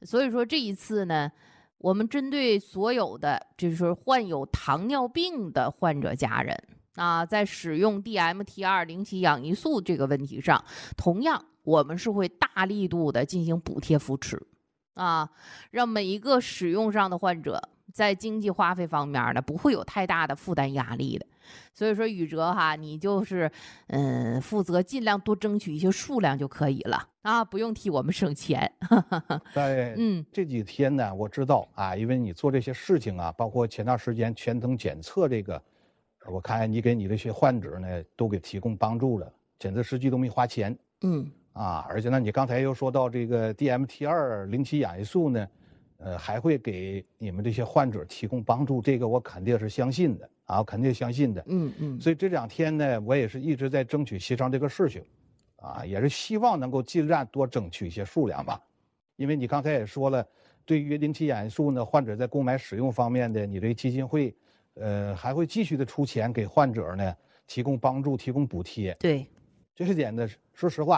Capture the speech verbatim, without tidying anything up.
所以说这一次呢，我们针对所有的就是患有糖尿病的患者家人啊，在使用 D M T 二 零七氧胰素这个问题上，同样我们是会大力度的进行补贴扶持啊，让每一个使用上的患者在经济花费方面呢，不会有太大的负担压力的。所以说宇哲哈，你就是嗯负责尽量多争取一些数量就可以了啊，不用替我们省钱。 在嗯这几天呢，我知道啊，因为你做这些事情啊，包括前段时间全程检测这个，我看你给你这些患者呢都给提供帮助了，检测试剂都没花钱。 嗯啊，而且呢，你刚才又说到这个 D M T 二 零七氧胰素呢，呃，还会给你们这些患者提供帮助，这个我肯定是相信的啊，我肯定相信的。 嗯嗯， 所以这两天呢，我也是一直在争取协商这个事情，啊，也是希望能够尽量多争取一些数量吧。因为你刚才也说了，对于零七氧胰素呢，患者在购买使用方面的，你这基金会，呃，还会继续的出钱给患者呢提供帮助、提供补贴。 对。 这是点呢，说实话。